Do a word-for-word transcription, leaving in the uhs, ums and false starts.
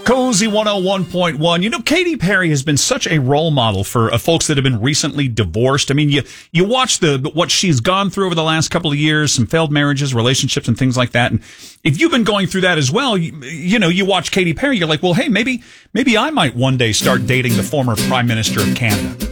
Cozy one oh one point one. You know, Katy Perry has been such a role model for uh, folks that have been recently divorced. I mean, you you watch the what she's gone through over the last couple of years, some failed marriages, relationships, and things like that. And if you've been going through that as well, you, you know, you watch Katy Perry, you're like, well, hey, maybe maybe I might one day start dating the former Prime Minister of Canada.